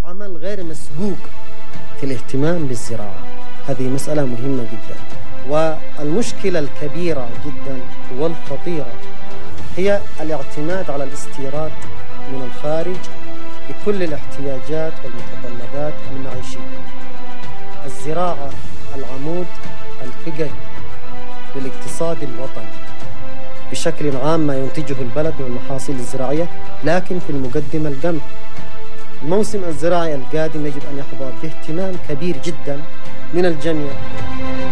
عمل غير مسبوق في الاهتمام بالزراعة. هذه مسألة مهمة جدا. والمشكلة الكبيرة جدا والخطيرة هي الاعتماد على الاستيراد من الخارج لكل الاحتياجات والمتطلبات المعيشية. الزراعة العمود الفقري للاقتصاد الوطني بشكل عام، ما ينتجه البلد من المحاصيل الزراعية، لكن في المقدمة القمح. الموسم الزراعي القادم يجب أن يحظى باهتمام كبير جدا من الجميع.